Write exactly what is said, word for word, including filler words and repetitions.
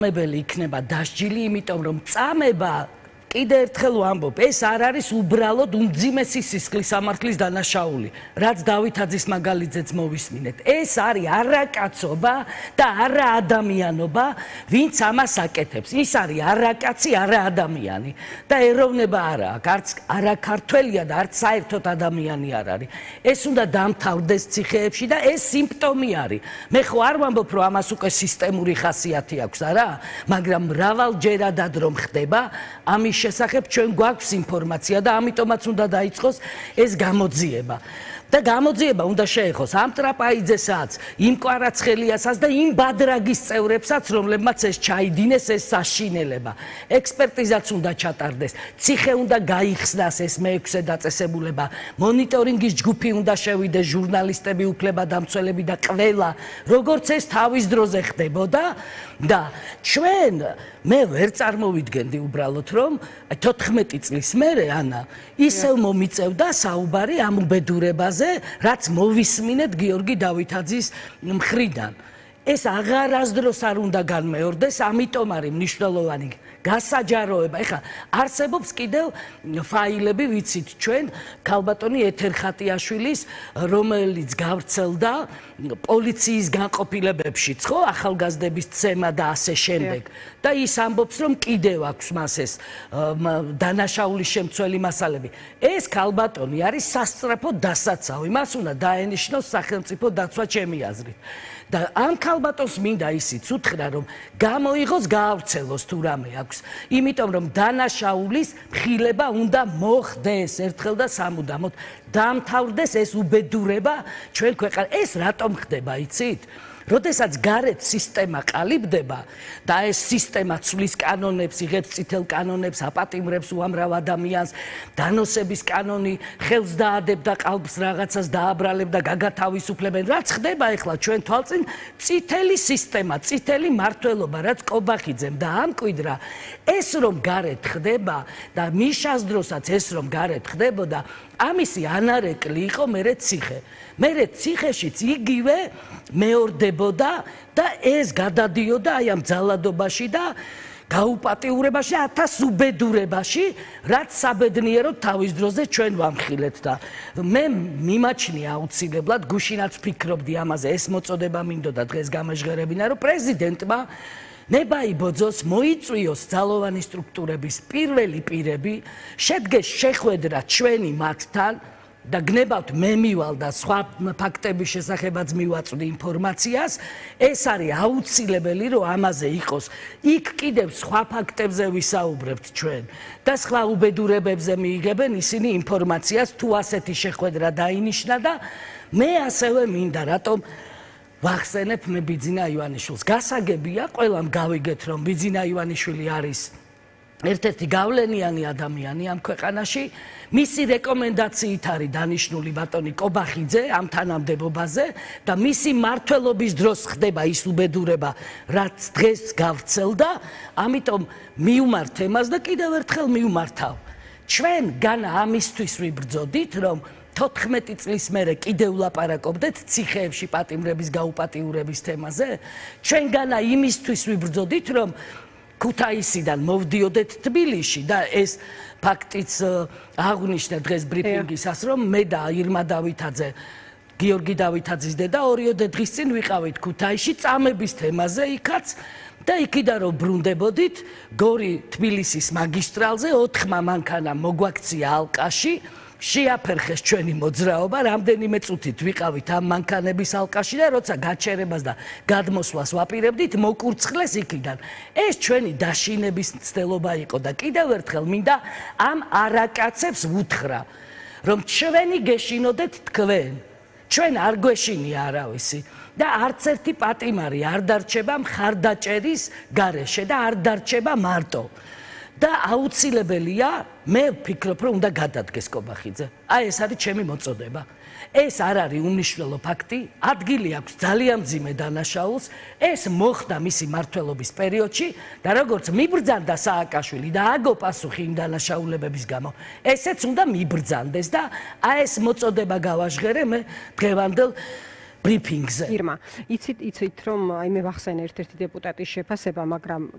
მებელი იქნება დასჯილი, იმიტომ რომ წამება კიდე ერთხელ ვამბობ, ეს არ არის უბრალოდ უმძიმესი სისხლის სამართლის დანაშაული, რაც დავითაძის მაგალითზეც მოვისმინეთ. ეს არის არაკაცობა და არაადამიანობა, ვინც ამას აკეთებს. ის არის არაკაცი, არაადამიანი და ეროვნება არა აქვს, არც არაქართველია და არც საერთოდ ადამიანი არ არის. ეს უნდა დამთავრდეს ციხეებში და ეს სიმპტომი არის. მე ხო არ ვამბობ, რომ ამას უკვე სისტემური ხასიათი აქვს, არა, მაგრამ მრავალჯერადად რომ ხდება, ამის შესახებ ჩვენ გვაქვს ინფორმაცია და ამიტომაც უნდა დაიწყოს ეს გამოძიება. და გამოძიება უნდა შეეხოს ამ ტრაპაიძესაც, იმ კვარაცხელიასაც და იმ ბადრაგის წევრებსაც, რომლებმაც ეს ჩაიდინეს ეს საშინელება. ექსპერტიზაც უნდა ჩატარდეს, ციხე უნდა გაიხსნას ეს მეექვსე დაწესებულება, მონიტორინგის ჯგუფი უნდა შევიდეს, ჟურნალისტები, უფლებადამცველები და ყველა, როგორც ეს თავის დროზე ხდებოდა და ჩვენ მე ვერ წარმოვიდგენდი უბრალოდ რომ თოთხმეტი წლის მერე ანა ისევ მომიწევდა საუბარი ამ უბედურებაზე, რაც მოვისმინეთ გიორგი დავითაძის მხრიდან. ეს აღარასდროს არ უნდა განმეორდეს, ამიტომ არის მნიშვნელოვანი გასაჯაროება. ეხლა არსებობს კიდევ ფაილები, ვიცით ჩვენ, ქალბატონი ეთერ ხატიაშვილის, რომელიც გავრცელდა პოლიციის განყოფილებებშიც, ხო, ახალგაზრდების ცემა და ასე შემდეგ. და ის ამბობს, რომ კიდევ აქვს მას ეს დანაშაულის შემცველი მასალები. ეს ქალბატონი არის სასწრაფო დასაცავი, მას უნდა დაენიშნოს სახელმწიფო დაცვა ჩემი აზრით. და ამ ქალბატონს მინდა ისიც უთხრა, რომ გამოიღოს, გაავრცელოს თუ რამე აქვს, იმიტომ რომ დანაშაულის მხილება უნდა მოხდეს ერთხელ და სამუდამოდ, დამთავრდეს ეს უბედურება ჩვენ ქვეყანაში. ეს რატომ ხდება, იცით? როდესაც გარეთ სისტემა ყალიბდება და ეს სისტემა ცვლის კანონებს, იღებს წითელ კანონებს, აპატიმრებს უამრავ ადამიანს, დანოსების კანონი ხელს დაადებდა ყალბს რაღაცას დააბრალებდა, გაგათავისუფლებენ. რაც ხდება ახლა ჩვენ თვალწინ წითელი სისტემა, წითელი მმართველობა, რაც კობახიძემ დაამკვიდრა, ეს რომ გარეთ ხდება და მიშას დროსაც ეს რომ გარეთ ხდებოდა, ამისი ანარეკლი იყო მერე ციხე. მერე ციხეშიც იგივე მეორდებოდა და ეს გადადიოდა აი ამ ძალადობაში და გაუპატიურებაში, ათას უბედურებაში, რაც საბედნიეროდ თავის დროზე ჩვენ ვამხილეთ და მე მიმაჩნია აუცილებლად, გუშინაც ვფიქრობდი ამაზე, ეს მოწოდება მინდოდა დღეს გამეჟღერებინა, რომ პრეზიდენტმა ნებაიბოძოს მოიწვიოს ძალოვანი სტრუქტურების პირველი პირები, შედგეს შეხვედრა ჩვენი მათთან და გნებავთ მე მივალ და სხვა ფაქტების შესახებაც მივაწვდი ინფორმაციას, ეს არის აუცილებელი, რომ ამაზე იყოს. იქ კიდევ სხვა ფაქტებზე ვისაუბრებთ ჩვენ და სხვა უბედურებებზე მიიღებენ ისინი ინფორმაციას, თუ ასეთი შეხვედრა დაინიშნა და მე ასევე მინდა, რატომ ვახსენებ მე ბიძინა ივანიშვილს. გასაგებია, ყველამ გავიგეთ, რომ ბიძინა ივანიშვილი არის ერთ-ერთი გავლენიანი ადამიანი ამ ქვეყანაში. მისი რეკომენდაციით არის დანიშნული ბატონი კობახიძე ამ თანამდებობაზე და მისი მმართველობის დროს ხდება ის უბედურება, რაც დღეს გავრცელდა, ამიტომ მივმართ ემას და კიდევ ერთხელ მივმართავ. ჩვენ განა ამისთვის ვიბრძოდით, რომ თოთხმეტი წლის მერე კიდევ ვლაპარაკობდეთ ციხეებში პატიმრების გაუპატიურების თემაზე. ჩვენ განა იმისთვის ვიბრძოდით, რომ ქუთაისიდან მოვდიოდეთ თბილისში და ეს ფაქტიც აღნიშნე დღეს ბრიფინგისას, რომ მე და ირმა დავითაძე, გიორგი დავითაძის დედა ორიოდე დღის წინ ვიყავით ქუთაისში წამების თემაზე იქაც და იქიდან რომ ბრუნდებოდით გორი თბილისის მაგისტრალზე ოთხმა მანქანამ მოგვაქცია ალყაში, შეაფერხეს ჩვენი მოძრაობა, რამდენიმე წუთით ვიყავით ამ მანქანების ალყაში და როცა გაჩერებას და გადმოსვლას ვაპირებდით, მოკურცხლეს იქიდან. ეს ჩვენი დაშინების მცდელობა იყო და კიდევ ერთხელ მინდა ამ არაკაცებს ვუთხრა, რომ ჩვენი გეშინოდეთ თქვენ. ჩვენ არ გვეშინია არავისი და არც ერთი პატიმარი არ დარჩება მხარდაჭერის გარეშე და არ დარჩება მარტო. და აუცილებელია, მე ვფიქრობ, რომ უნდა გადადგეს კობახიძე. აი ეს არის ჩემი მოწოდება. ეს არ არის უმნიშვნელო ფაქტი, ადგილი აქვს ძალიან მძიმე დანაშაულს, ეს მოხდა მისი მმართველობის პერიოდში და როგორც მიბრძანდა სააკაშვილი და აგო პასუხი იმ დანაშაულებების გამო, ესეც უნდა მიბრძანდეს და აი ეს მოწოდება გავაჟღერე მე დღევანდელ ბრიფინგზე. ირმა, იცით, იცით, რომ აი მე ვახსენე ერთ-ერთი დეპუტატის შეფასება, მაგრამ